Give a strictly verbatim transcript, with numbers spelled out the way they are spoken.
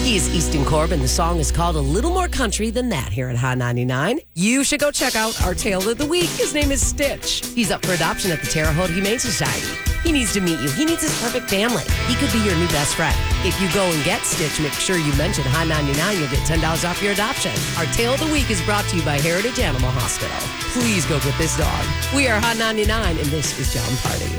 He is Easton Corbin. The song is called A Little More Country Than That here at Hot ninety-nine. You should go check out our tale of the week. His name is Stitch. He's up for adoption at the Terre Haute Humane Society. He needs to meet you. He needs his perfect family. He could be your new best friend. If you go and get Stitch, make sure you mention Hot ninety-nine. You'll get ten dollars off your adoption. Our tale of the week is brought to you by Heritage Animal Hospital. Please go get this dog. We are Hot ninety-nine, and this is John Party.